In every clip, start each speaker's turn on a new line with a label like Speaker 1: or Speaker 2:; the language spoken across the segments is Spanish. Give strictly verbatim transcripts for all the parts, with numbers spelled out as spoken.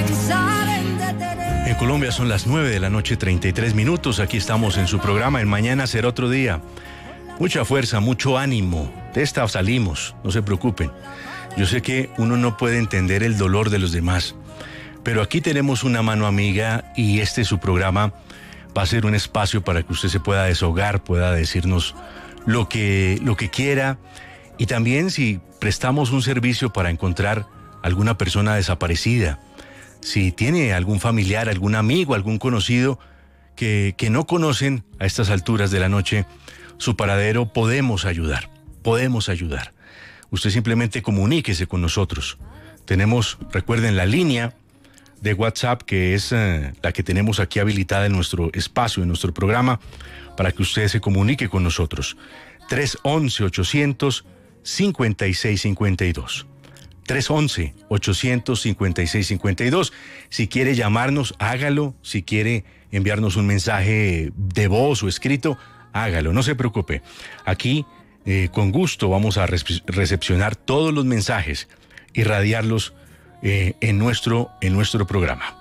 Speaker 1: En Colombia son las nueve de la noche, treinta y tres minutos. Aquí estamos en su programa, en Mañana Será Otro Día. Mucha fuerza, mucho ánimo. De esta salimos, no se preocupen. Yo sé que uno no puede entender el dolor de los demás, pero aquí tenemos una mano amiga y este su programa va a ser un espacio para que usted se pueda desahogar, pueda decirnos lo que, lo que quiera, y también si prestamos un servicio para encontrar alguna persona desaparecida, si tiene algún familiar, algún amigo, algún conocido que, que no conocen a estas alturas de la noche su paradero, podemos ayudar, podemos ayudar. Usted simplemente comuníquese con nosotros. Tenemos, recuerden, la línea de WhatsApp, que es uh, la que tenemos aquí habilitada en nuestro espacio, en nuestro programa, para que usted se comunique con nosotros. tres once, ochocientos, cincuenta y seis cincuenta y dos. tres once, ochocientos, cincuenta y seis cincuenta y dos. Si quiere llamarnos, hágalo. Si quiere enviarnos un mensaje de voz o escrito, hágalo, no se preocupe. Aquí, eh, con gusto, vamos a recepcionar todos los mensajes y radiarlos eh, en, nuestro, en nuestro programa.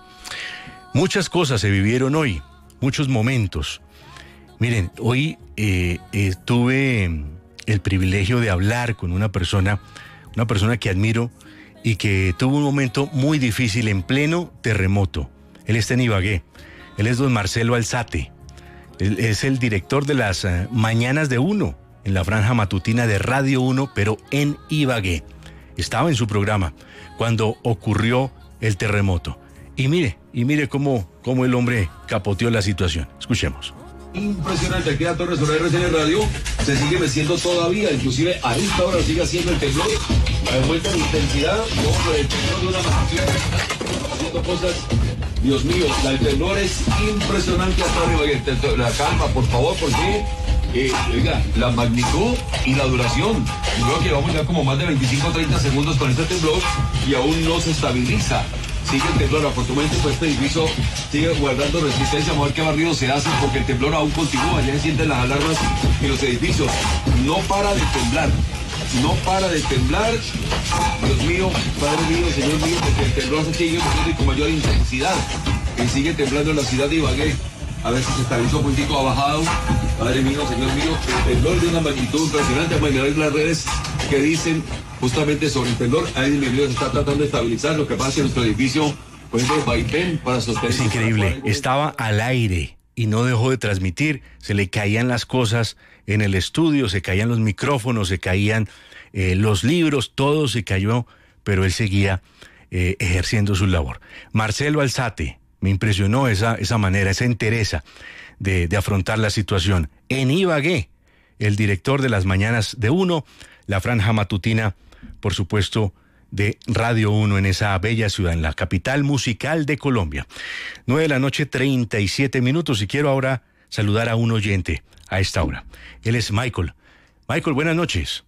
Speaker 1: Muchas cosas se vivieron hoy, muchos momentos. Miren, hoy eh, eh, tuve el privilegio de hablar con una persona, una persona que admiro y que tuvo un momento muy difícil en pleno terremoto. Él está en Ibagué, él es don Marcelo Alzate. Él es el director de las uh, Mañanas de Uno, en la franja matutina de Radio Uno, pero en Ibagué. Estaba en su programa cuando ocurrió el terremoto. Y mire, y mire cómo, cómo el hombre capoteó la situación. Escuchemos.
Speaker 2: Impresionante, aquí a Torres sobre R C N Radio se sigue meciendo todavía, inclusive a esta hora sigue haciendo el temblor, a vuelta de intensidad, como el temblor de una magnitud, haciendo cosas. Dios mío, el temblor es impresionante hasta arriba. La calma, por favor, porque, eh, oiga, la magnitud y la duración. Yo creo que vamos ya como más de veinticinco a treinta segundos con este temblor y aún no se estabiliza. Sigue el temblor, afortunadamente pues este edificio sigue guardando resistencia. Vamos a ver qué barrido se hace porque el temblor aún continúa. Ya se sienten las alarmas en los edificios. No para de temblar. No para de temblar. Dios mío, Padre mío, Señor mío, porque el temblor se sigue moviendo con mayor intensidad. Que sigue temblando en la ciudad de Ibagué. A ver si se estabilizó un poquitico, ha bajado. Padre mío, Señor mío, el temblor de una magnitud impresionante. Vamos a mirar las redes que dicen justamente sobre el temblor. Ahí el se está tratando de estabilizar. Lo que pasa es que nuestro edificio, pues, el vaivén para sostener.
Speaker 1: Es increíble. Estaba al aire y no dejó de transmitir. Se le caían las cosas en el estudio, se caían los micrófonos, se caían eh, los libros, todo se cayó, pero él seguía eh, ejerciendo su labor. Marcelo Alzate, me impresionó esa, esa manera, esa entereza de, de afrontar la situación. En Ibagué, el director de las Mañanas de Uno, la franja matutina, por supuesto, de Radio Uno en esa bella ciudad, en la capital musical de Colombia. Nueve de la noche, treinta y siete minutos, y quiero ahora saludar a un oyente a esta hora. Él es Michael. Michael, buenas noches.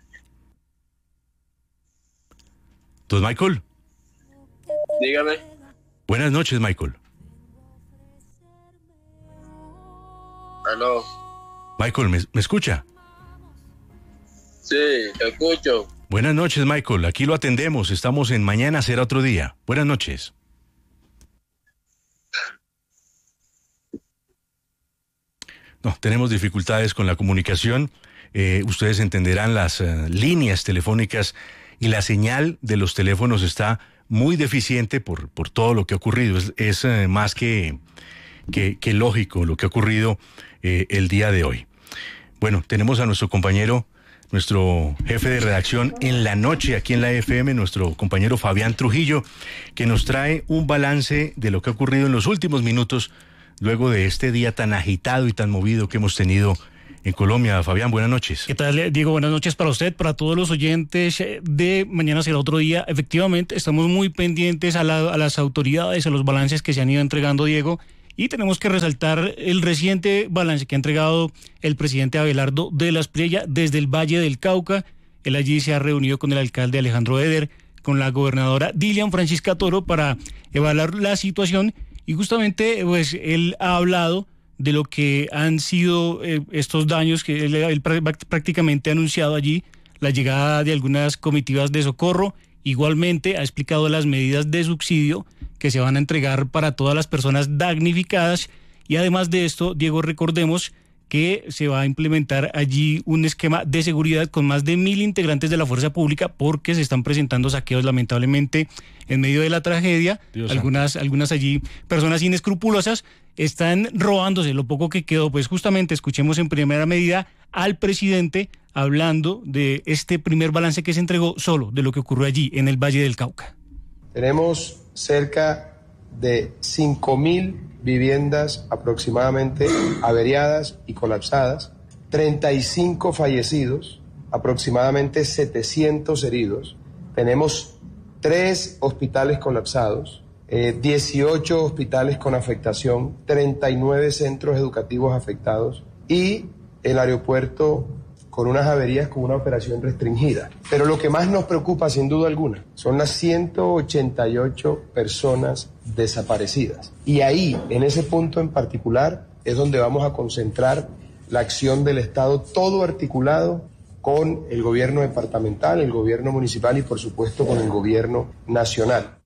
Speaker 1: ¿Don Michael?
Speaker 3: Dígame.
Speaker 1: Buenas noches, Michael.
Speaker 3: Aló.
Speaker 1: Michael, ¿me, me escucha?
Speaker 3: Sí, te escucho.
Speaker 1: Buenas noches, Michael. Aquí lo atendemos. Estamos en Mañana Será Otro Día. Buenas noches. No, tenemos dificultades con la comunicación. Eh, ustedes entenderán las uh, líneas telefónicas y la señal de los teléfonos está muy deficiente por, por todo lo que ha ocurrido. Es, es uh, más que, que, que lógico lo que ha ocurrido eh, el día de hoy. Bueno, tenemos a nuestro compañero, nuestro jefe de redacción en la noche aquí en la F M, nuestro compañero Fabián Trujillo, que nos trae un balance de lo que ha ocurrido en los últimos minutos luego de este día tan agitado y tan movido que hemos tenido en Colombia. Fabián, buenas noches.
Speaker 4: ¿Qué tal, Diego? Buenas noches para usted, para todos los oyentes de Mañana Será Otro Día. Efectivamente, estamos muy pendientes a, la, a las autoridades, a los balances que se han ido entregando, Diego, y tenemos que resaltar el reciente balance que ha entregado el presidente Abelardo de la Espriella desde el Valle del Cauca. Él allí se ha reunido con el alcalde Alejandro Eder, con la gobernadora Dilian Francisca Toro para evaluar la situación. Y justamente, pues, él ha hablado de lo que han sido eh, estos daños que él, él prácticamente ha anunciado allí, la llegada de algunas comitivas de socorro. Igualmente ha explicado las medidas de subsidio que que se van a entregar para todas las personas damnificadas. Y además de esto, Diego, recordemos que se va a implementar allí un esquema de seguridad con más de mil integrantes de la fuerza pública, porque se están presentando saqueos lamentablemente en medio de la tragedia. Dios algunas santo. Algunas allí personas inescrupulosas están robándose lo poco que quedó. Pues justamente escuchemos en primera medida al presidente hablando de este primer balance que se entregó solo de lo que ocurrió allí en el Valle del Cauca.
Speaker 5: Tenemos cerca de cinco mil viviendas aproximadamente averiadas y colapsadas, treinta y cinco fallecidos, aproximadamente setecientos heridos. Tenemos tres hospitales colapsados, eh, dieciocho hospitales con afectación, treinta y nueve centros educativos afectados y el aeropuerto con unas averías con una operación restringida. Pero lo que más nos preocupa, sin duda alguna, son las ciento ochenta y ocho personas desaparecidas. Y ahí, en ese punto en particular, es donde vamos a concentrar la acción del Estado, todo articulado con el gobierno departamental, el gobierno municipal y, por supuesto, con el gobierno nacional.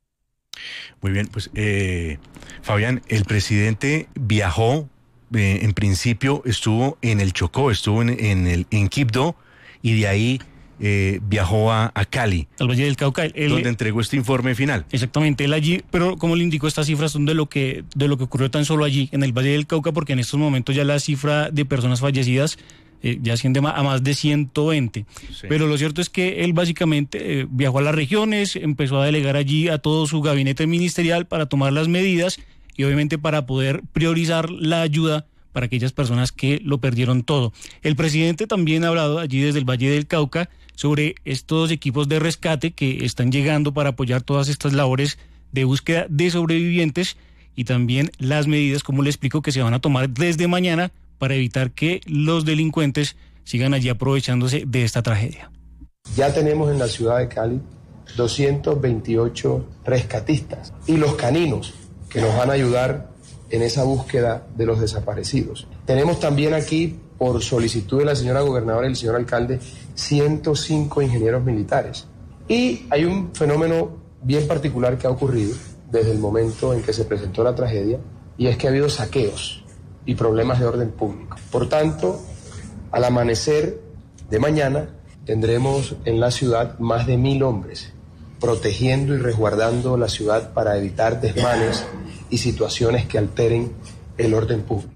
Speaker 1: Muy bien, pues, eh, Fabián, el presidente viajó. Eh, en principio estuvo en el Chocó, estuvo en, en el en Quibdó y de ahí eh, viajó a, a Cali,
Speaker 4: al Valle del Cauca, él,
Speaker 1: donde entregó este informe final.
Speaker 4: Exactamente, él allí, pero como le indicó, estas cifras son de lo que de lo que ocurrió tan solo allí en el Valle del Cauca, porque en estos momentos ya la cifra de personas fallecidas eh, ya asciende a más de ciento veinte. Sí. Pero lo cierto es que él básicamente eh, viajó a las regiones, empezó a delegar allí a todo su gabinete ministerial para tomar las medidas y obviamente para poder priorizar la ayuda para aquellas personas que lo perdieron todo. El presidente también ha hablado allí desde el Valle del Cauca sobre estos equipos de rescate que están llegando para apoyar todas estas labores de búsqueda de sobrevivientes y también las medidas, como le explico, que se van a tomar desde mañana para evitar que los delincuentes sigan allí aprovechándose de esta tragedia.
Speaker 5: Ya tenemos en la ciudad de Cali doscientos veintiocho rescatistas y los caninos que nos van a ayudar en esa búsqueda de los desaparecidos. Tenemos también aquí, por solicitud de la señora gobernadora y el señor alcalde, ciento cinco ingenieros militares. Y hay un fenómeno bien particular que ha ocurrido desde el momento en que se presentó la tragedia, y es que ha habido saqueos y problemas de orden público. Por tanto, al amanecer de mañana tendremos en la ciudad más de mil hombres protegiendo y resguardando la ciudad para evitar desmanes y situaciones que alteren el orden público.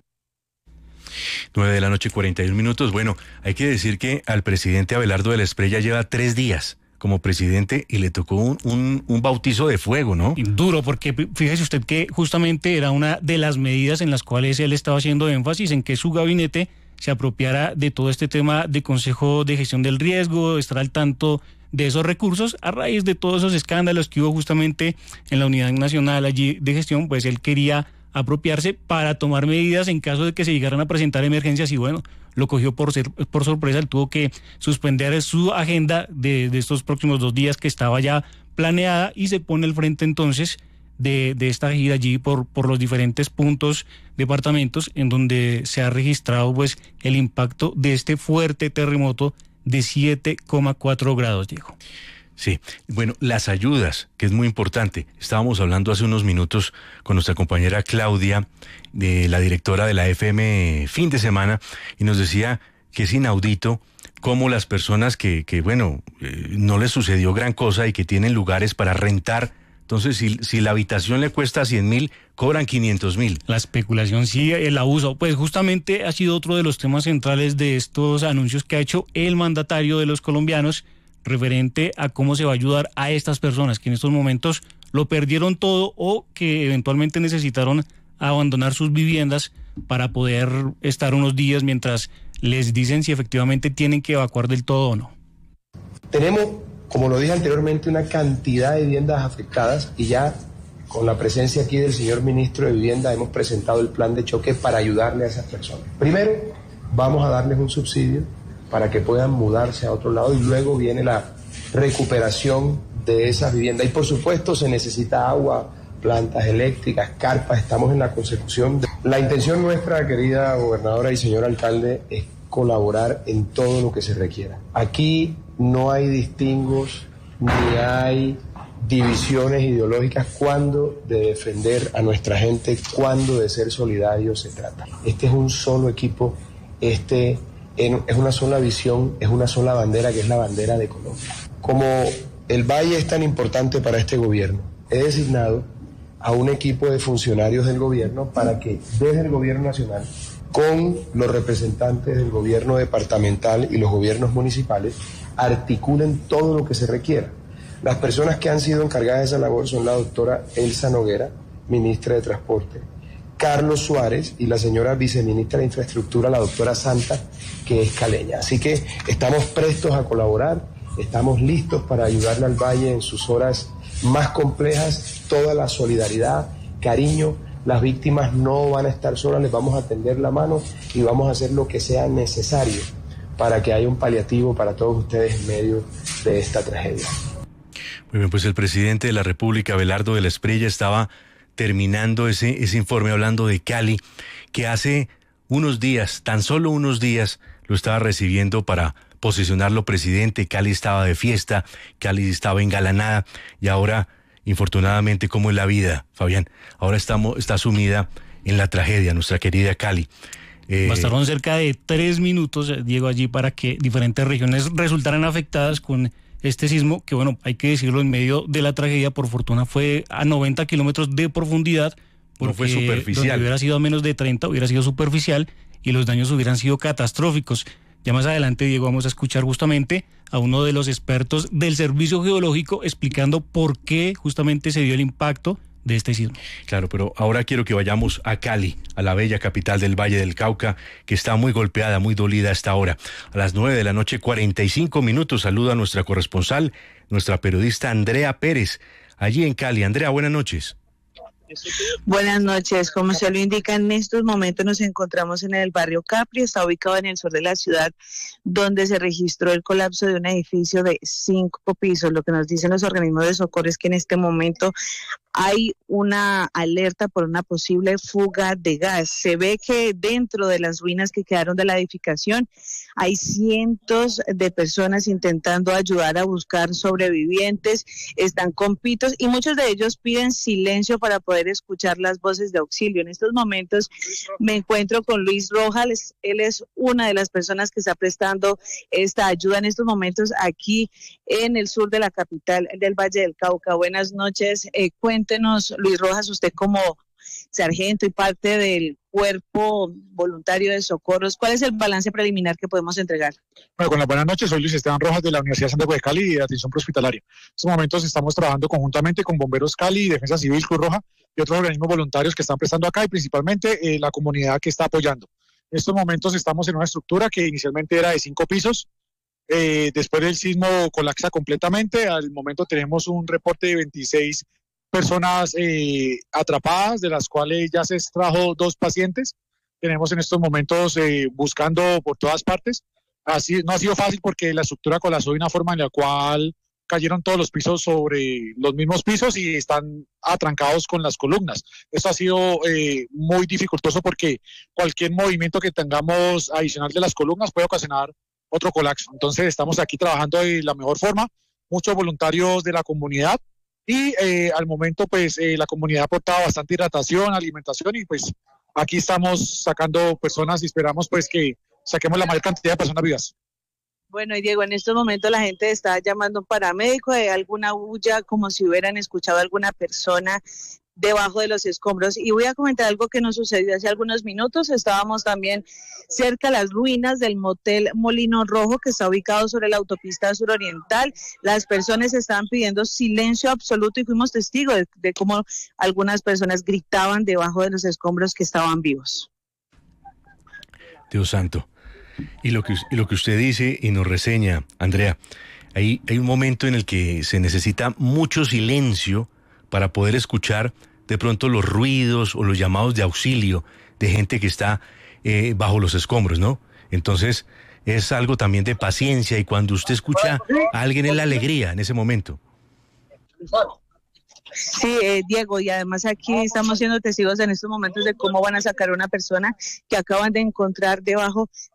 Speaker 1: nueve de la noche, cuarenta y un minutos. Bueno, hay que decir que al presidente Abelardo de la Espriella lleva tres días como presidente y le tocó un, un, un bautizo de fuego, ¿no?
Speaker 4: Duro, porque fíjese usted que justamente era una de las medidas en las cuales él estaba haciendo énfasis en que su gabinete se apropiara de todo este tema de Consejo de Gestión del Riesgo, estar al tanto de esos recursos a raíz de todos esos escándalos que hubo justamente en la Unidad Nacional allí de Gestión. Pues él quería apropiarse para tomar medidas en caso de que se llegaran a presentar emergencias y bueno, lo cogió por ser, por sorpresa. Él tuvo que suspender su agenda de, de estos próximos dos días que estaba ya planeada y se pone al frente entonces de, de esta gira allí por, por los diferentes puntos, departamentos en donde se ha registrado pues el impacto de este fuerte terremoto de siete coma cuatro grados, Diego.
Speaker 1: Sí, bueno, las ayudas, que es muy importante. Estábamos hablando hace unos minutos con nuestra compañera Claudia, de la directora de la F M Fin de Semana, y nos decía que es inaudito cómo las personas que, que bueno, eh, no les sucedió gran cosa y que tienen lugares para rentar, entonces si, si la habitación le cuesta cien mil, cobran quinientos mil.
Speaker 4: La especulación, sí, el abuso, pues justamente ha sido otro de los temas centrales de estos anuncios que ha hecho el mandatario de los colombianos, referente a cómo se va a ayudar a estas personas que en estos momentos lo perdieron todo o que eventualmente necesitaron abandonar sus viviendas para poder estar unos días mientras les dicen si efectivamente tienen que evacuar del todo o no.
Speaker 5: Tenemos, como lo dije anteriormente, una cantidad de viviendas afectadas y ya con la presencia aquí del señor ministro de Vivienda hemos presentado el plan de choque para ayudarle a esas personas. Primero, vamos a darles un subsidio para que puedan mudarse a otro lado y luego viene la recuperación de esas viviendas. Y por supuesto se necesita agua, plantas eléctricas, carpas, estamos en la consecución. De... La intención nuestra, querida gobernadora y señor alcalde, es colaborar en todo lo que se requiera. Aquí no hay distingos, ni hay divisiones ideológicas, cuándo de defender a nuestra gente, cuándo de ser solidarios se trata. Este es un solo equipo, este es una sola visión, es una sola bandera, que es la bandera de Colombia. Como el Valle es tan importante para este gobierno, he designado a un equipo de funcionarios del gobierno para que desde el gobierno nacional, con los representantes del gobierno departamental y los gobiernos municipales, articulen todo lo que se requiera. Las personas que han sido encargadas de esa labor son la doctora Elsa Noguera, ministra de Transporte, Carlos Suárez, y la señora viceministra de Infraestructura, la doctora Santa, que es caleña. Así que estamos prestos a colaborar, estamos listos para ayudarle al Valle en sus horas más complejas, toda la solidaridad, cariño. Las víctimas no van a estar solas, les vamos a tender la mano y vamos a hacer lo que sea necesario para que haya un paliativo para todos ustedes en medio de esta tragedia.
Speaker 1: Muy bien, pues el presidente de la República, Abelardo de la Espriella, estaba terminando ese, ese informe hablando de Cali, que hace unos días, tan solo unos días, lo estaba recibiendo para posicionarlo presidente. Cali estaba de fiesta, Cali estaba engalanada, y ahora, infortunadamente, como es la vida, Fabián, ahora estamos, está sumida en la tragedia, nuestra querida Cali.
Speaker 4: Eh, Bastaron cerca de tres minutos, Diego, allí para que diferentes regiones resultaran afectadas con este sismo, que bueno, hay que decirlo, en medio de la tragedia, por fortuna fue a noventa kilómetros de profundidad.
Speaker 1: No fue superficial.
Speaker 4: Donde hubiera sido a menos de treinta, hubiera sido superficial y los daños hubieran sido catastróficos. Ya más adelante, Diego, vamos a escuchar justamente a uno de los expertos del Servicio Geológico explicando por qué justamente se dio el impacto de este sismo.
Speaker 1: Claro, pero ahora quiero que vayamos a Cali, a la bella capital del Valle del Cauca, que está muy golpeada, muy dolida hasta ahora. A las nueve de la noche, cuarenta y cinco minutos, saluda a nuestra corresponsal, nuestra periodista Andrea Pérez, allí en Cali. Andrea, buenas noches.
Speaker 6: Buenas noches. Como se lo indica, en estos momentos nos encontramos en el barrio Capri, está ubicado en el sur de la ciudad, donde se registró el colapso de un edificio de cinco pisos. Lo que nos dicen los organismos de socorro es que en este momento hay una alerta por una posible fuga de gas. Se ve que dentro de las ruinas que quedaron de la edificación hay cientos de personas intentando ayudar a buscar sobrevivientes, están con pitos y muchos de ellos piden silencio para poder escuchar las voces de auxilio. En estos momentos me encuentro con Luis Rojas, él es una de las personas que está prestando esta ayuda en estos momentos aquí en el sur de la capital del Valle del Cauca. Buenas noches, eh, cuéntenos, Luis Rojas, usted como sargento y parte del cuerpo voluntario de socorros, ¿cuál es el balance preliminar que podemos entregar?
Speaker 7: Bueno, con las buenas noches, soy Luis Esteban Rojas de la Universidad de Santiago de Cali y de Atención Prehospitalaria. En estos momentos estamos trabajando conjuntamente con Bomberos Cali, Defensa Civil, Cruz Roja y otros organismos voluntarios que están prestando acá y principalmente eh, la comunidad que está apoyando. En estos momentos estamos en una estructura que inicialmente era de cinco pisos, eh, después del sismo colapsa completamente, al momento tenemos un reporte de veintiséis personas eh, atrapadas, de las cuales ya se extrajo dos pacientes. Tenemos en estos momentos eh, buscando por todas partes. Así no ha sido fácil porque la estructura colapsó de una forma en la cual cayeron todos los pisos sobre los mismos pisos y están atrancados con las columnas. Esto ha sido eh, muy dificultoso porque cualquier movimiento que tengamos adicional de las columnas puede ocasionar otro colapso. Entonces estamos aquí trabajando de la mejor forma, muchos voluntarios de la comunidad, y eh, al momento pues eh, la comunidad ha aportado bastante hidratación, alimentación y pues aquí estamos sacando personas y esperamos pues que saquemos la mayor cantidad de personas vivas.
Speaker 6: Bueno, y Diego, en estos momentos la gente está llamando a un paramédico, hay alguna bulla como si hubieran escuchado a alguna persona debajo de los escombros. Y voy a comentar algo que nos sucedió hace algunos minutos. Estábamos también cerca a las ruinas del motel Molino Rojo, que está ubicado sobre la autopista suroriental. Las personas estaban pidiendo silencio absoluto y fuimos testigos de, de cómo algunas personas gritaban debajo de los escombros que estaban vivos.
Speaker 1: Dios santo. Y lo que, y lo que usted dice y nos reseña, Andrea, hay, hay un momento en el que se necesita mucho silencio para poder escuchar de pronto los ruidos o los llamados de auxilio de gente que está eh, bajo los escombros, ¿no? Entonces es algo también de paciencia y cuando usted escucha a alguien es la alegría en ese momento.
Speaker 6: Sí, eh, Diego, y además aquí estamos siendo testigos en estos momentos de cómo van a sacar a una persona que acaban de encontrar debajo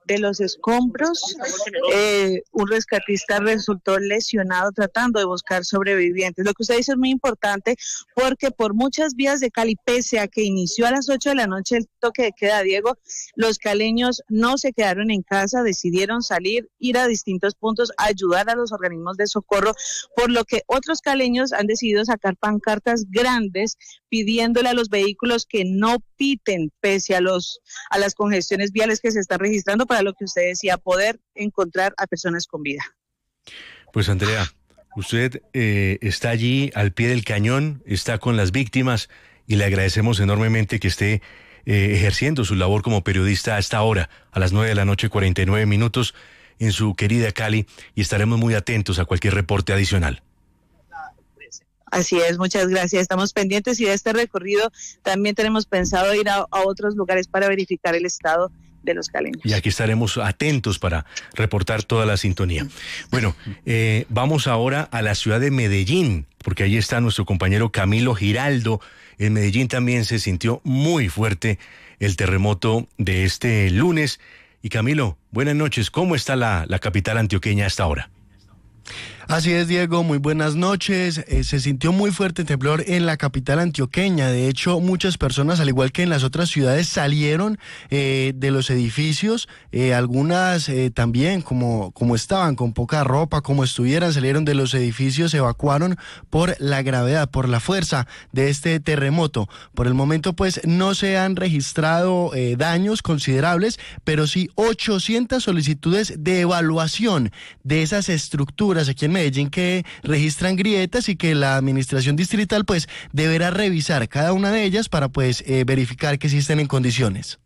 Speaker 6: de los escombros. Eh, un rescatista resultó lesionado tratando de buscar sobrevivientes. Lo que usted dice es muy importante porque por muchas vías de Cali, pese a que inició a las ocho de la noche el toque de queda, Diego, los caleños no se quedaron en casa, decidieron salir, ir a distintos puntos, ayudar a los organismos de socorro, por lo que otros caleños han decidido sacar pancartas grandes pidiéndole a los vehículos que no piten pese a los a las congestiones viales que se están registrando, para lo que usted decía, poder encontrar a personas con vida.
Speaker 1: Pues Andrea, usted eh, está allí al pie del cañón, está con las víctimas y le agradecemos enormemente que esté eh, ejerciendo su labor como periodista a esta hora, a las nueve de la noche, cuarenta y nueve minutos, en su querida Cali, y estaremos muy atentos a cualquier reporte adicional.
Speaker 6: Así es, muchas gracias. Estamos pendientes y de este recorrido también tenemos pensado ir a, a otros lugares para verificar el estado de los caleños.
Speaker 1: Y aquí estaremos atentos para reportar toda la sintonía. Bueno, eh, vamos ahora a la ciudad de Medellín, porque ahí está nuestro compañero Camilo Giraldo. En Medellín también se sintió muy fuerte el terremoto de este lunes. Y Camilo, buenas noches. ¿Cómo está la, la capital antioqueña a esta hora?
Speaker 8: Así es, Diego, muy buenas noches. Eh, se sintió muy fuerte el temblor en la capital antioqueña. De hecho, muchas personas, al igual que en las otras ciudades, salieron eh, de los edificios. Eh, algunas eh, también, como, como estaban, con poca ropa, como estuvieran, salieron de los edificios, se evacuaron por la gravedad, por la fuerza de este terremoto. Por el momento, pues, no se han registrado eh, daños considerables, pero sí ochocientas solicitudes de evaluación de esas estructuras aquí en Medellín que registran grietas y que la administración distrital pues deberá revisar cada una de ellas para pues eh, verificar que sí estén en condiciones.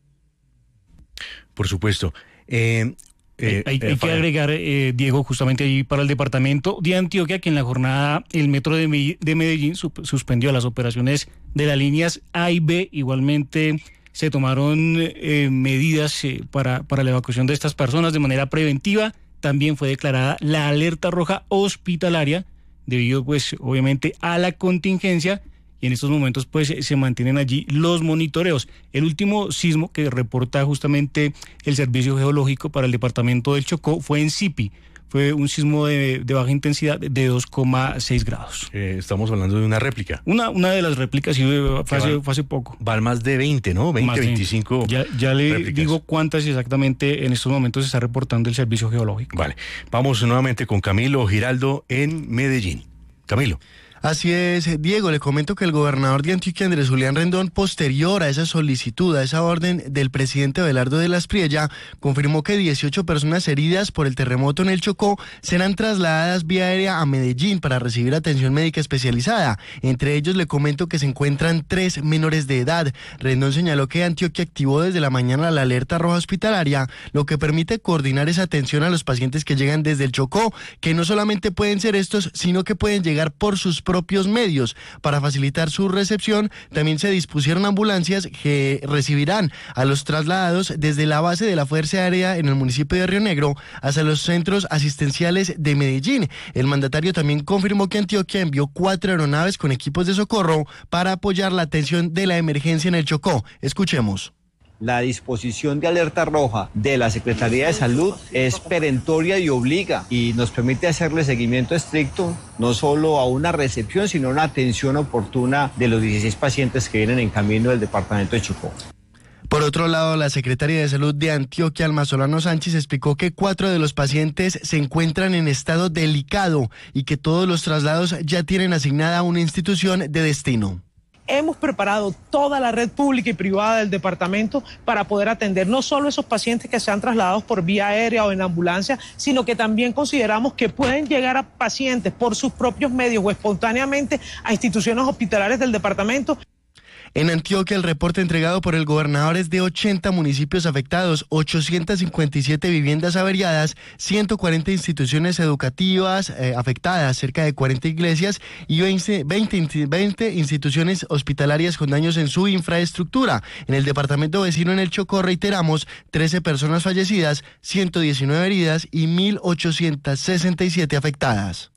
Speaker 1: Por supuesto. Eh, eh,
Speaker 4: hay, hay,
Speaker 1: eh,
Speaker 4: hay
Speaker 1: para...
Speaker 4: que agregar, eh, Diego, justamente ahí para el departamento de Antioquia, que en la jornada el metro de Medellín, de Medellín suspendió las operaciones de las líneas A y B. Igualmente se tomaron eh, medidas eh, para, para la evacuación de estas personas de manera preventiva. También fue declarada la alerta roja hospitalaria debido pues obviamente a la contingencia, y en estos momentos pues se mantienen allí los monitoreos. El último sismo que reporta justamente el Servicio Geológico para el departamento del Chocó fue en Sipi. Fue un sismo de, de baja intensidad de dos coma seis grados.
Speaker 1: Eh, estamos hablando de una réplica.
Speaker 4: Una, una de las réplicas, sí, fue hace, fue hace poco.
Speaker 1: Van más de veinte, ¿no? veinte, veinticinco.
Speaker 4: Ya, ya le
Speaker 1: réplicas.
Speaker 4: Digo cuántas exactamente en estos momentos se está reportando el Servicio Geológico.
Speaker 1: Vale. Vamos nuevamente con Camilo Giraldo en Medellín. Camilo.
Speaker 8: Así es, Diego, le comento que el gobernador de Antioquia, Andrés Julián Rendón, posterior a esa solicitud, a esa orden del presidente Abelardo de la Espriella, confirmó que dieciocho personas heridas por el terremoto en el Chocó serán trasladadas vía aérea a Medellín para recibir atención médica especializada. Entre ellos le comento que se encuentran tres menores de edad. Rendón señaló que Antioquia activó desde la mañana la alerta roja hospitalaria, lo que permite coordinar esa atención a los pacientes que llegan desde el Chocó, que no solamente pueden ser estos, sino que pueden llegar por sus propios medios. Para facilitar su recepción, también se dispusieron ambulancias que recibirán a los trasladados desde la base de la Fuerza Aérea en el municipio de Río Negro hasta los centros asistenciales de Medellín. El mandatario también confirmó que Antioquia envió cuatro aeronaves con equipos de socorro para apoyar la atención de la emergencia en el Chocó. Escuchemos.
Speaker 9: La disposición de alerta roja de la Secretaría de Salud es perentoria y obliga y nos permite hacerle seguimiento estricto no solo a una recepción, sino a una atención oportuna de los dieciséis pacientes que vienen en camino del departamento de Chocó.
Speaker 8: Por otro lado, la Secretaria de Salud de Antioquia, Alma Solano Sánchez, explicó que cuatro de los pacientes se encuentran en estado delicado y que todos los traslados ya tienen asignada una institución de destino.
Speaker 10: Hemos preparado toda la red pública y privada del departamento para poder atender no solo esos pacientes que sean trasladados por vía aérea o en ambulancia, sino que también consideramos que pueden llegar a pacientes por sus propios medios o espontáneamente a instituciones hospitalarias del departamento.
Speaker 8: En Antioquia, el reporte entregado por el gobernador es de ochenta municipios afectados, ochocientas cincuenta y siete viviendas averiadas, ciento cuarenta instituciones educativas eh, afectadas, cerca de cuarenta iglesias y veinte, veinte, veinte instituciones hospitalarias con daños en su infraestructura. En el departamento vecino, en el Chocó, reiteramos, trece personas fallecidas, ciento diecinueve heridas y mil ochocientas sesenta y siete afectadas.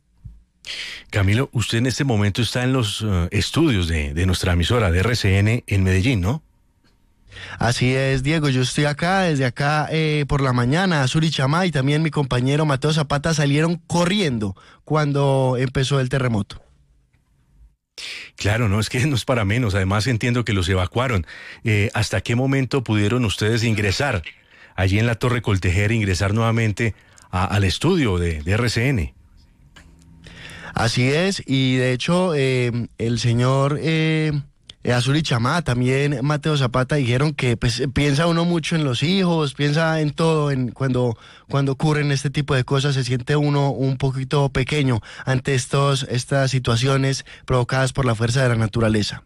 Speaker 1: Camilo, usted en este momento está en los uh, estudios de, de nuestra emisora de R C N en Medellín, ¿no?
Speaker 8: Así es, Diego, yo estoy acá, desde acá eh, por la mañana, Azuri Chamá y también mi compañero Mateo Zapata salieron corriendo cuando empezó el terremoto.
Speaker 1: Claro, no, es que no es para menos, además entiendo que los evacuaron. Eh, ¿Hasta qué momento pudieron ustedes ingresar allí en la Torre Coltejera, ingresar nuevamente a, al estudio de, de R C N?
Speaker 8: Así es, y de hecho eh, el señor... Eh, Azuri Chamá, también Mateo Zapata dijeron que pues piensa uno mucho en los hijos, piensa en todo, en cuando, cuando ocurren este tipo de cosas se siente uno un poquito pequeño ante estos, estas situaciones provocadas por la fuerza de la naturaleza.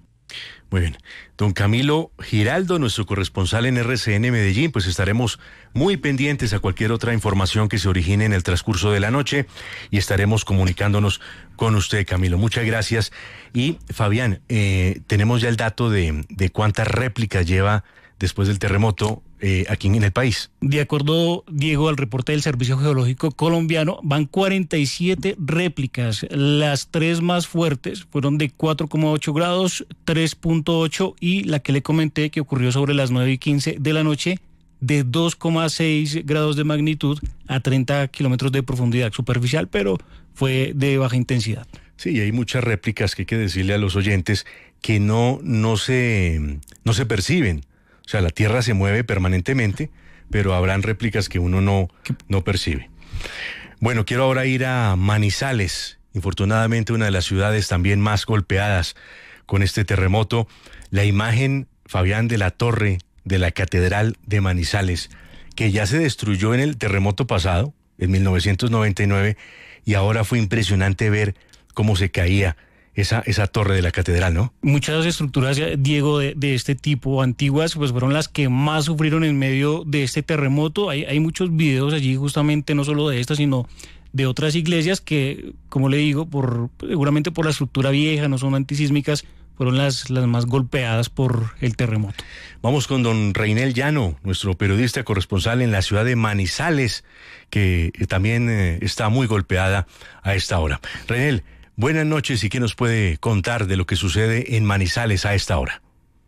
Speaker 1: Muy bien. Don Camilo Giraldo, nuestro corresponsal en R C N Medellín, pues estaremos muy pendientes a cualquier otra información que se origine en el transcurso de la noche y estaremos comunicándonos con usted, Camilo. Muchas gracias. Y Fabián, eh, tenemos ya el dato de, de cuántas réplicas lleva después del terremoto eh, aquí en el país.
Speaker 4: De acuerdo, Diego, al reporte del Servicio Geológico Colombiano, van cuarenta y siete réplicas. Las tres más fuertes fueron de cuatro coma ocho grados, tres punto ocho y la que le comenté que ocurrió sobre las nueve y quince de la noche de dos coma seis grados de magnitud a treinta kilómetros de profundidad superficial, pero fue de baja intensidad.
Speaker 1: Sí, hay muchas réplicas que hay que decirle a los oyentes que no, no se, no se perciben. O sea, la Tierra se mueve permanentemente, pero habrán réplicas que uno no, no percibe. Bueno, quiero ahora ir a Manizales, infortunadamente una de las ciudades también más golpeadas con este terremoto. La imagen, Fabián, de la torre de la Catedral de Manizales, que ya se destruyó en el terremoto pasado, en mil novecientos noventa y nueve, y ahora fue impresionante ver cómo se caía esa, esa torre de la catedral, ¿no?
Speaker 4: Muchas estructuras, Diego, de, de este tipo antiguas, pues fueron las que más sufrieron en medio de este terremoto. Hay, hay muchos videos allí justamente, no solo de esta, sino de otras iglesias que, como le digo, por seguramente por la estructura vieja, no son antisísmicas, fueron las, las más golpeadas por el terremoto.
Speaker 1: Vamos con don Reinel Llano, nuestro periodista corresponsal en la ciudad de Manizales, que también eh, está muy golpeada a esta hora. Reinel, buenas noches, y qué nos puede contar de lo que sucede en Manizales a esta hora.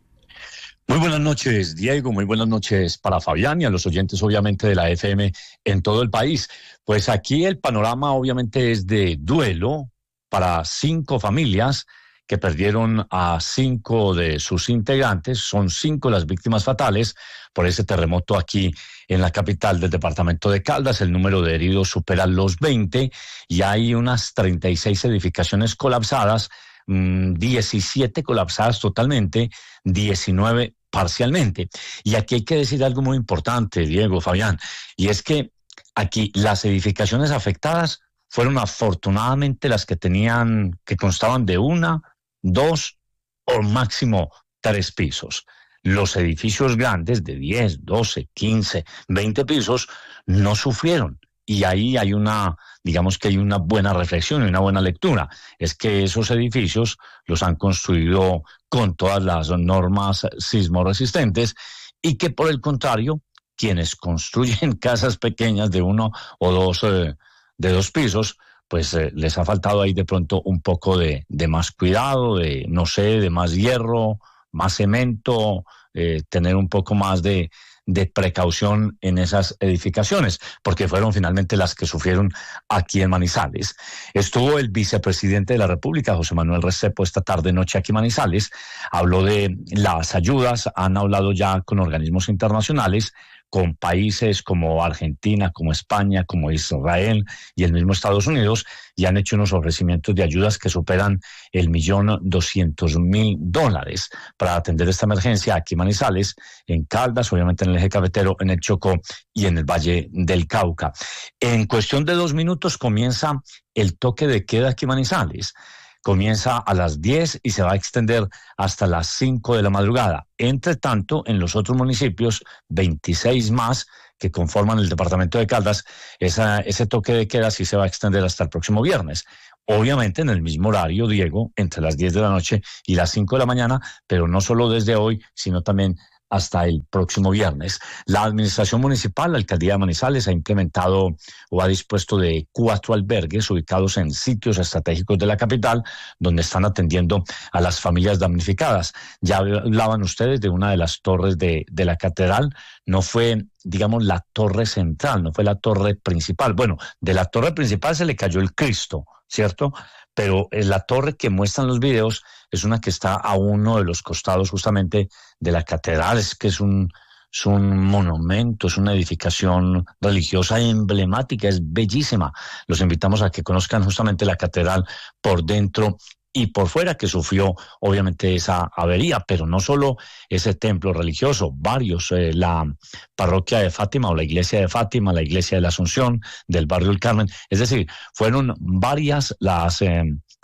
Speaker 11: Muy buenas noches, Diego, muy buenas noches para Fabián y a los oyentes obviamente de la F M en todo el país. Pues aquí el panorama obviamente es de duelo para cinco familias que perdieron a cinco de sus integrantes. Son cinco las víctimas fatales por ese terremoto aquí en la capital del departamento de Caldas. El número de heridos supera los veinte y hay unas treinta y seis edificaciones colapsadas, mmm, diecisiete colapsadas totalmente, diecinueve parcialmente. Y aquí hay que decir algo muy importante, Diego, Fabián, y es que aquí las edificaciones afectadas fueron afortunadamente las que tenían, que constaban de una, dos o máximo tres pisos. Los edificios grandes de diez, doce, quince, veinte pisos no sufrieron. Y ahí hay una, digamos que hay una buena reflexión y una buena lectura. Es que esos edificios los han construido con todas las normas sismoresistentes y que por el contrario, quienes construyen casas pequeñas de uno o dos, eh, de dos pisos, pues eh, les ha faltado ahí de pronto un poco de, de más cuidado, de, no sé, de más hierro, más cemento, eh, tener un poco más de, de precaución en esas edificaciones, porque fueron finalmente las que sufrieron aquí en Manizales. Estuvo el vicepresidente de la República, José Manuel Restrepo, esta tarde noche aquí en Manizales, habló de las ayudas, han hablado ya con organismos internacionales, con países como Argentina, como España, como Israel y el mismo Estados Unidos, y han hecho unos ofrecimientos de ayudas que superan el millón doscientos mil dólares para atender esta emergencia aquí en Manizales, en Caldas, obviamente en el eje cafetero, en el Chocó y en el Valle del Cauca. En cuestión de dos minutos comienza el toque de queda aquí en Manizales. Comienza a las diez y se va a extender hasta las cinco de la madrugada. Entre tanto, en los otros municipios, veintiséis más que conforman el departamento de Caldas, esa, ese toque de queda sí se va a extender hasta el próximo viernes. Obviamente en el mismo horario, Diego, entre las diez de la noche y las cinco de la mañana, pero no solo desde hoy, sino también hasta el próximo viernes. La administración municipal, la alcaldía de Manizales, ha implementado o ha dispuesto de cuatro albergues ubicados en sitios estratégicos de la capital, donde están atendiendo a las familias damnificadas. Ya hablaban ustedes de una de las torres de, de la catedral. No fue, digamos, la torre central, no fue la torre principal. Bueno, de la torre principal se le cayó el Cristo, ¿cierto? Pero la torre que muestran los videos es una que está a uno de los costados justamente de la catedral, es que es un, es un monumento, es una edificación religiosa emblemática, es bellísima. Los invitamos a que conozcan justamente la catedral por dentro y por fuera, que sufrió obviamente esa avería, pero no solo ese templo religioso, varios, eh, la parroquia de Fátima o la iglesia de Fátima, la iglesia de la Asunción, del barrio del Carmen, es decir, fueron varias las, eh,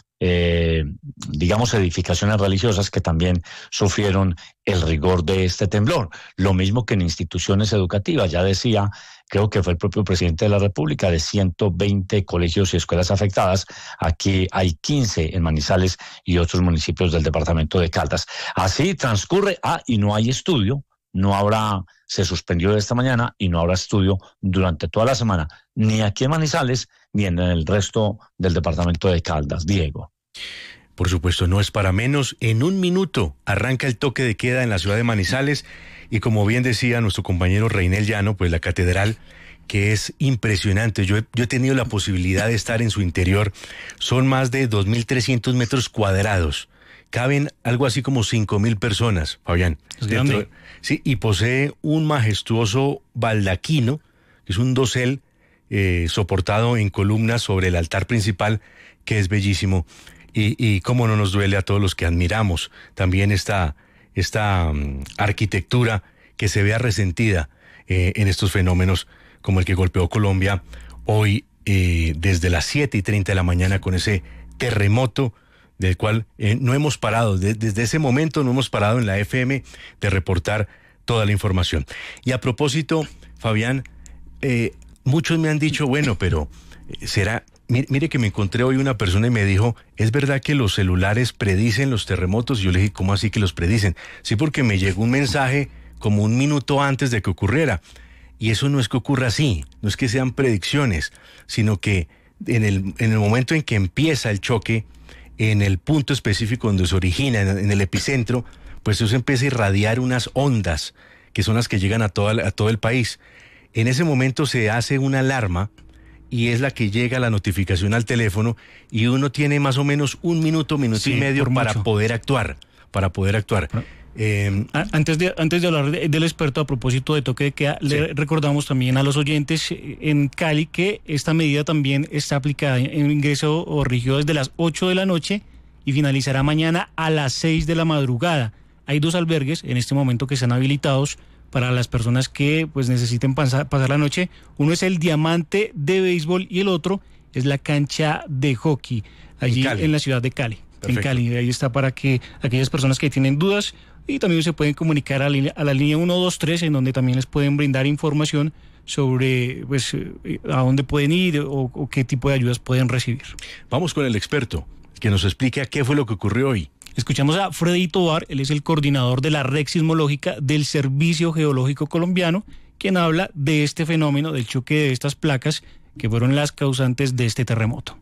Speaker 11: eh, digamos, edificaciones religiosas que también sufrieron el rigor de este temblor. Lo mismo que en instituciones educativas, ya decía, creo que fue el propio presidente de la República, de ciento veinte colegios y escuelas afectadas. Aquí hay quince en Manizales y otros municipios del departamento de Caldas. Así transcurre, ah, y no hay estudio, no habrá, se suspendió esta mañana y no habrá estudio durante toda la semana, ni aquí en Manizales, ni en el resto del departamento de Caldas. Diego.
Speaker 1: Por supuesto, no es para menos. En un minuto arranca el toque de queda en la ciudad de Manizales y como bien decía nuestro compañero Reinel Llano, pues la catedral, que es impresionante. Yo he, yo he tenido la posibilidad de estar en su interior. Son más de dos mil trescientos metros cuadrados. Caben algo así como cinco mil personas, Fabián.
Speaker 4: Es grande.
Speaker 1: Dentro, sí, y posee un majestuoso baldaquino, que es un dosel eh, soportado en columnas sobre el altar principal, que es bellísimo. Y, y cómo no nos duele a todos los que admiramos también esta, esta um, arquitectura que se vea resentida eh, en estos fenómenos como el que golpeó Colombia hoy eh, desde las siete y treinta de la mañana con ese terremoto del cual eh, no hemos parado, de, desde ese momento no hemos parado en la F M de reportar toda la información. Y a propósito, Fabián, eh, muchos me han dicho, bueno, pero eh, será... Mire que me encontré hoy una persona y me dijo, ¿es verdad que los celulares predicen los terremotos? Y yo le dije, ¿cómo así que los predicen? Sí, porque me llegó un mensaje como un minuto antes de que ocurriera. Y eso no es que ocurra así, no es que sean predicciones, sino que en el, en el momento en que empieza el choque, en el punto específico donde se origina, en, en el epicentro, pues eso empieza a irradiar unas ondas, que son las que llegan a, toda, a todo el país. En ese momento se hace una alarma, y es la que llega la notificación al teléfono y uno tiene más o menos un minuto, minuto sí, y medio para mucho. poder actuar, para poder actuar.
Speaker 4: Eh, antes de antes de hablar de, del experto a propósito de toque de queda, sí. le recordamos también a los oyentes en Cali que esta medida también está aplicada en ingreso o rigió desde las ocho de la noche y finalizará mañana a las seis de la madrugada. Hay dos albergues en este momento que están habilitados para las personas que pues necesiten pasar, pasar la noche. Uno es el Diamante de béisbol y el otro es la cancha de hockey, allí en, en la ciudad de Cali. Perfecto. En Cali, ahí está para que aquellas personas que tienen dudas y también se pueden comunicar a la, a la línea uno dos tres, en donde también les pueden brindar información sobre pues a dónde pueden ir o, o qué tipo de ayudas pueden recibir.
Speaker 1: Vamos con el experto que nos explique qué fue lo que ocurrió hoy.
Speaker 4: Escuchamos a Freddy Tovar, él es el coordinador de la Red Sismológica del Servicio Geológico Colombiano, quien habla de este fenómeno, del choque de estas placas que fueron las causantes de este terremoto.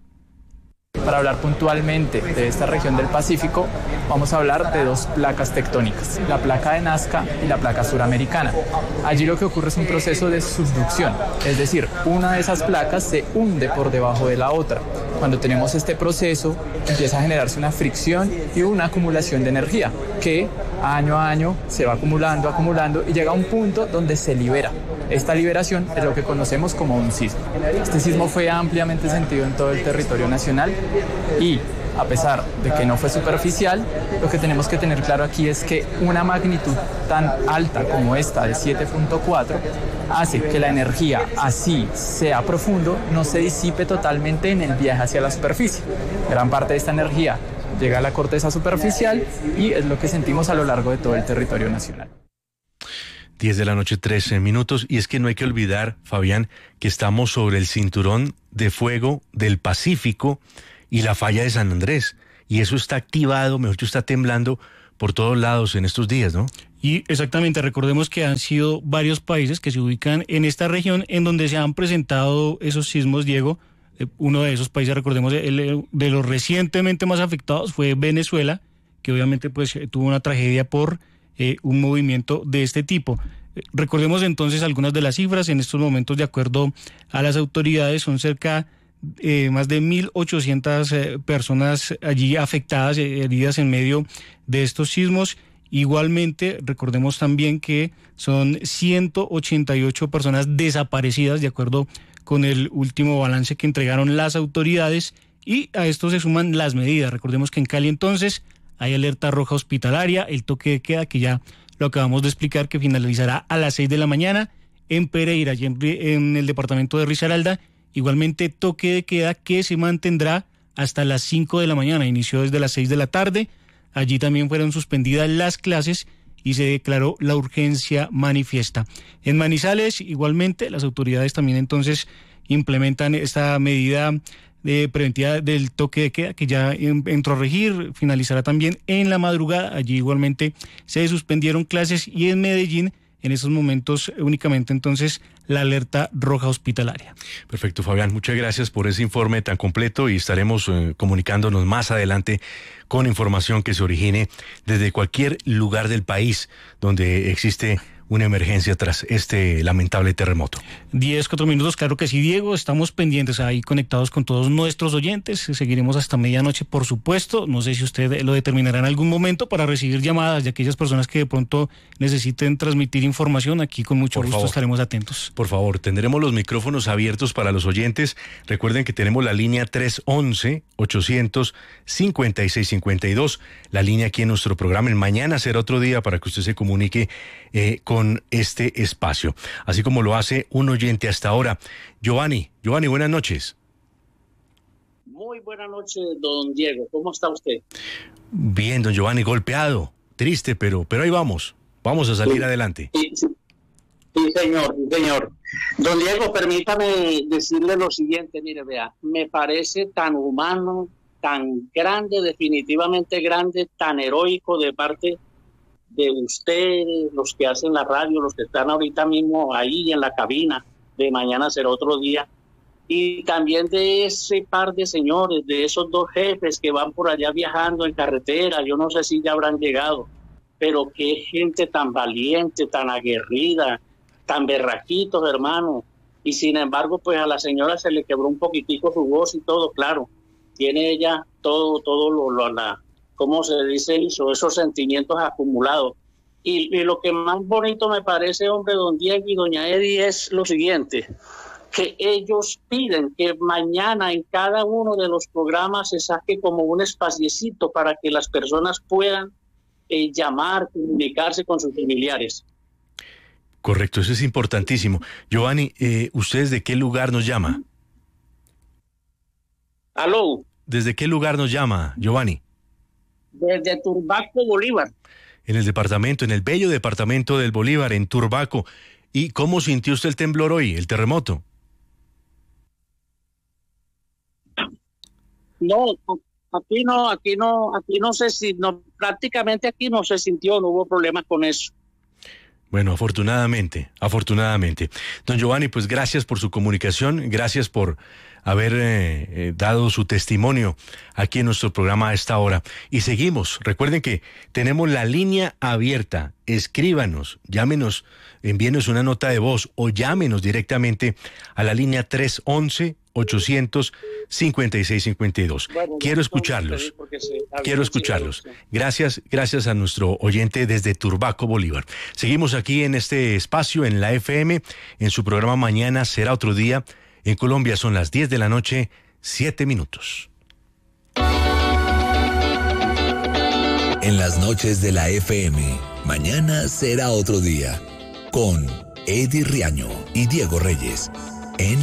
Speaker 12: Para hablar puntualmente de esta región del Pacífico, vamos a hablar de dos placas tectónicas, la placa de Nazca y la placa suramericana. Allí lo que ocurre es un proceso de subducción, es decir, una de esas placas se hunde por debajo de la otra. Cuando tenemos este proceso, empieza a generarse una fricción y una acumulación de energía que año a año se va acumulando, acumulando y llega a un punto donde se libera. Esta liberación es lo que conocemos como un sismo. Este sismo fue ampliamente sentido en todo el territorio nacional y, a pesar de que no fue superficial, lo que tenemos que tener claro aquí es que una magnitud tan alta como esta de siete punto cuatro hace que la energía, así sea profundo, no se disipe totalmente en el viaje hacia la superficie. Gran parte de esta energía llega a la corteza superficial y es lo que sentimos a lo largo de todo el territorio nacional.
Speaker 1: diez de la noche, trece minutos, y es que no hay que olvidar, Fabián, que estamos sobre el cinturón de fuego del Pacífico y la falla de San Andrés, y eso está activado, mejor dicho, está temblando por todos lados en estos días, ¿no?
Speaker 4: Y exactamente, recordemos que han sido varios países que se ubican en esta región en donde se han presentado esos sismos, Diego. Eh, uno de esos países, recordemos, el, de los recientemente más afectados fue Venezuela, que obviamente pues tuvo una tragedia por eh, un movimiento de este tipo. Eh, recordemos entonces algunas de las cifras. En estos momentos, de acuerdo a las autoridades, son cerca eh, más de mil ochocientas eh, personas allí afectadas, eh, heridas en medio de estos sismos. Igualmente, recordemos también que son ciento ochenta y ocho personas desaparecidas, de acuerdo con el último balance que entregaron las autoridades, y a esto se suman las medidas. Recordemos que en Cali entonces hay alerta roja hospitalaria, el toque de queda, que ya lo acabamos de explicar, que finalizará a las seis de la mañana. En Pereira y en, en el departamento de Risaralda, igualmente toque de queda que se mantendrá hasta las cinco de la mañana, inició desde las seis de la tarde. Allí también fueron suspendidas las clases y se declaró la urgencia manifiesta. En Manizales, igualmente, las autoridades también entonces implementan esta medida de preventiva del toque de queda, que ya entró a regir, finalizará también en la madrugada. Allí igualmente se suspendieron clases, y en Medellín, en estos momentos, únicamente entonces la alerta roja hospitalaria.
Speaker 1: Perfecto, Fabián, muchas gracias por ese informe tan completo, y estaremos eh, comunicándonos más adelante con información que se origine desde cualquier lugar del país donde existe una emergencia tras este lamentable terremoto.
Speaker 4: diez, cuatro minutos, claro que sí, Diego, estamos pendientes ahí, conectados con todos nuestros oyentes, seguiremos hasta medianoche, por supuesto. No sé si usted lo determinará en algún momento para recibir llamadas de aquellas personas que de pronto necesiten transmitir información. Aquí con mucho
Speaker 1: Por
Speaker 4: gusto
Speaker 1: favor.
Speaker 4: estaremos atentos.
Speaker 1: Por favor, tendremos los micrófonos abiertos para los oyentes. Recuerden que tenemos la línea tres once, ochocientos cincuenta y seis cincuenta y dos, la línea aquí en nuestro programa. En Mañana Será Otro Día, para que usted se comunique eh, con este espacio, así como lo hace un oyente hasta ahora. Giovanni, Giovanni, buenas noches.
Speaker 13: Muy buenas noches, don Diego. ¿Cómo está usted?
Speaker 1: Bien, don Giovanni, golpeado, triste, pero, pero ahí vamos. Vamos a salir
Speaker 13: Sí.
Speaker 1: adelante.
Speaker 13: Sí, sí. Sí, señor, sí, señor. Don Diego, permítame decirle lo siguiente, mire, vea, me parece tan humano, tan grande, definitivamente grande, tan heroico de parte de ustedes, los que hacen la radio, los que están ahorita mismo ahí en la cabina de Mañana Será Otro Día, y también de ese par de señores, de esos dos jefes que van por allá viajando en carretera. Yo no sé si ya habrán llegado, pero qué gente tan valiente, tan aguerrida, tan berraquitos, hermano. Y sin embargo, pues a la señora se le quebró un poquitico su voz y todo, claro. Tiene ella todo, todo lo, lo la, ¿cómo se dice eso? Esos sentimientos acumulados. Y, y lo que más bonito me parece, hombre, don Diego y doña Eddie, es lo siguiente, que ellos piden que mañana en cada uno de los programas se saque como un espaciecito para que las personas puedan eh, llamar, comunicarse con sus familiares.
Speaker 1: Correcto, eso es importantísimo. Giovanni, eh, ¿ustedes de qué lugar nos llama?
Speaker 13: Aló.
Speaker 1: ¿Desde qué lugar nos llama, Giovanni?
Speaker 13: Desde Turbaco, Bolívar.
Speaker 1: En el departamento, en el bello departamento del Bolívar, en Turbaco. ¿Y cómo sintió usted el temblor hoy, el terremoto?
Speaker 13: No, aquí no, aquí no, aquí no sé si, no, prácticamente aquí no se sintió, no hubo problemas con eso.
Speaker 1: Bueno, afortunadamente, afortunadamente. Don Giovanni, pues gracias por su comunicación, gracias por haber eh, eh, dado su testimonio aquí en nuestro programa a esta hora. Y seguimos, recuerden que tenemos la línea abierta, escríbanos, llámenos, envíenos una nota de voz o llámenos directamente a la línea tres once, ochocientos cincuenta y seis cincuenta y dos.
Speaker 13: Bueno,
Speaker 1: Quiero escucharlos. Quiero escucharlos. Gracias, gracias a nuestro oyente desde Turbaco, Bolívar. Seguimos aquí en este espacio, en la F M, en su programa Mañana Será Otro Día. En Colombia son las diez de la noche, siete minutos.
Speaker 14: En las noches de la F M, Mañana Será Otro Día, con Eddie Riaño y Diego Reyes.